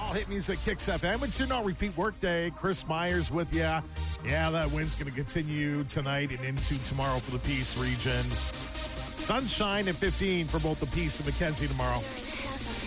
All hit music, Kicks FM. It's your no-repeat workday. Chris Myers with you. Yeah, that wind's going to continue tonight and into tomorrow for the Peace region. Sunshine at 15 for both the Peace and Mackenzie tomorrow.